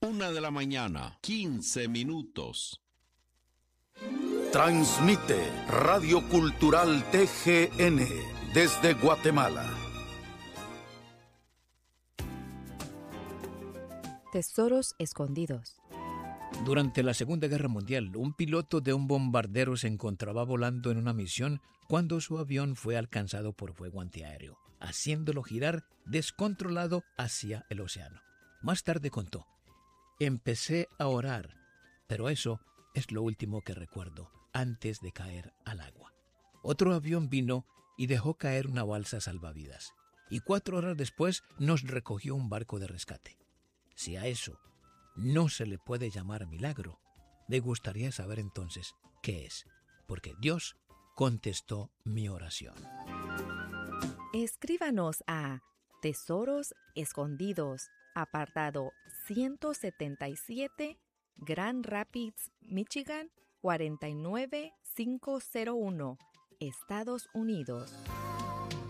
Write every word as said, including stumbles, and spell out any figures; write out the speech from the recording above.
Una de la mañana, quince minutos. Transmite Radio Cultural T G N desde Guatemala. Tesoros escondidos. Durante la Segunda Guerra Mundial, un piloto de un bombardero se encontraba volando en una misión cuando su avión fue alcanzado por fuego antiaéreo, haciéndolo girar descontrolado hacia el océano. Más tarde contó: empecé a orar, pero eso es lo último que recuerdo antes de caer al agua. Otro avión vino y dejó caer una balsa salvavidas, y cuatro horas después nos recogió un barco de rescate. Si a eso no se le puede llamar milagro, me gustaría saber entonces qué es, porque Dios contestó mi oración. Escríbanos a Tesoros Escondidos, apartado ciento setenta y siete, Grand Rapids, Michigan, cuarenta y nueve mil quinientos uno, Estados Unidos.